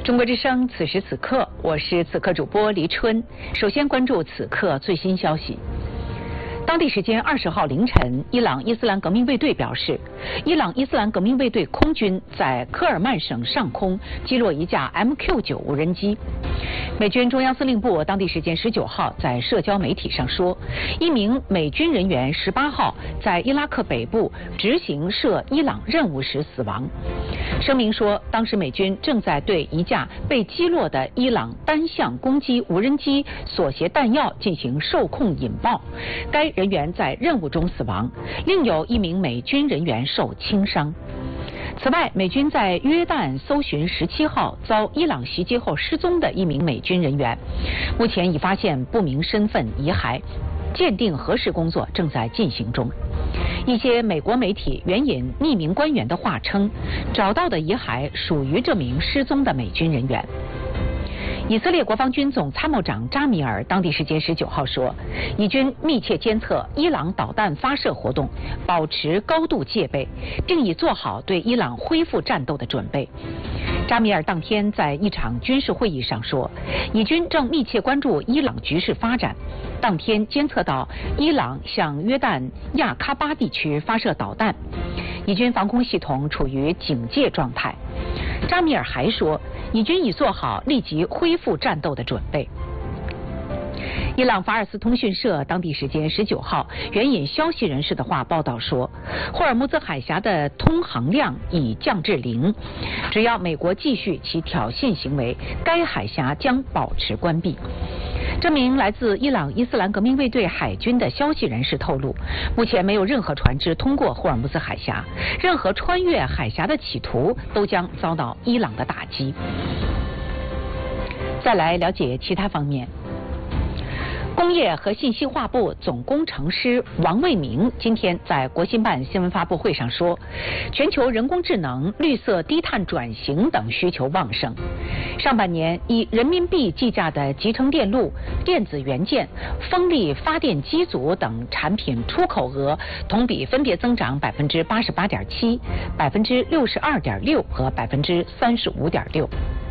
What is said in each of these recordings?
中国之声，此时此刻，我是此刻主播黎春。首先关注此刻最新消息。当地时间20号凌晨，伊朗伊斯兰革命卫队表示，伊朗伊斯兰革命卫队空军在科尔曼省上空击落一架 MQ-9无人机。美军中央司令部当地时间19号在社交媒体上说，一名美军人员18号在伊拉克北部执行涉伊朗任务时死亡。声明说，当时美军正在对一架被击落的伊朗单向攻击无人机所携弹药进行受控引爆，该人员在任务中死亡，另有一名美军人员受轻伤。此外，美军在约旦搜寻17号遭伊朗袭击后失踪的一名美军人员，目前已发现不明身份遗骸，鉴定核实工作正在进行中。一些美国媒体援引匿名官员的话称，找到的遗骸属于这名失踪的美军人员。以色列国防军总参谋长扎米尔当地时间19号说，以军密切监测伊朗导弹发射活动，保持高度戒备，并已做好对伊朗恢复战斗的准备。扎米尔当天在一场军事会议上说，以军正密切关注伊朗局势发展，当天监测到伊朗向约旦亚喀巴地区发射导弹，以军防空系统处于警戒状态。扎米尔还说，以军已做好立即恢复战斗的准备。伊朗法尔斯通讯社当地时间19号援引消息人士的话报道说，霍尔木兹海峡的通航量已降至0，只要美国继续其挑衅行为，该海峡将保持关闭。这名来自伊朗伊斯兰革命卫队海军的消息人士透露，目前没有任何船只通过霍尔木兹海峡，任何穿越海峡的企图都将遭到伊朗的打击。再来了解其他方面。工业和信息化部总工程师王卫明今天在国新办新闻发布会上说，全球人工智能、绿色低碳转型等需求旺盛。上半年以人民币计价的集成电路、电子元件、风力发电机组等产品出口额同比分别增长88.7%、62.6%和35.6%。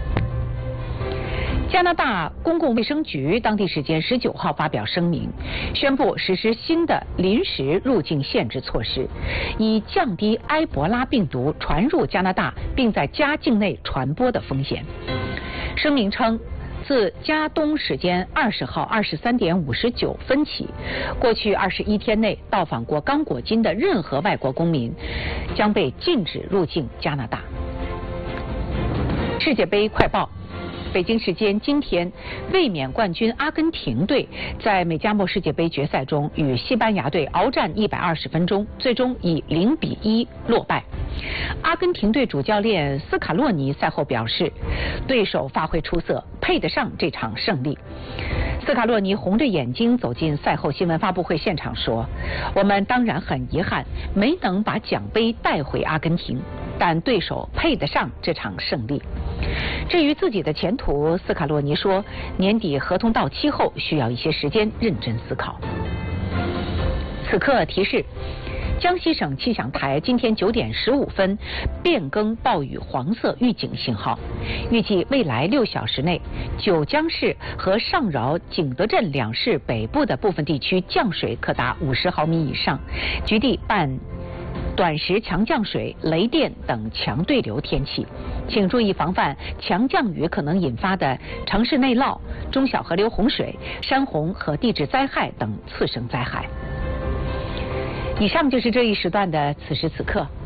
加拿大公共卫生局当地时间19号发表声明，宣布实施新的临时入境限制措施，以降低埃博拉病毒传入加拿大并在加境内传播的风险。声明称，自加东时间20号23点59分起，过去21天内到访过刚果金的任何外国公民将被禁止入境加拿大。世界杯快报。北京时间今天，卫冕冠军阿根廷队在美加墨世界杯决赛中与西班牙队鏖战120分钟，最终以0-1落败。阿根廷队主教练斯卡洛尼赛后表示，对手发挥出色，配得上这场胜利。斯卡洛尼红着眼睛走进赛后新闻发布会现场说，我们当然很遗憾没能把奖杯带回阿根廷，但对手配得上这场胜利。至于自己的前途，斯卡洛尼说，年底合同到期后需要一些时间认真思考。此刻提示，江西省气象台今天9点15分变更暴雨黄色预警信号，预计未来6小时内，九江市和上饶景德镇2市北部的部分地区降水可达50毫米以上，局地伴短时强降水、雷电等强对流天气，请注意防范强降雨可能引发的城市内涝、中小河流洪水、山洪和地质灾害等次生灾害。以上就是这一时段的此时此刻。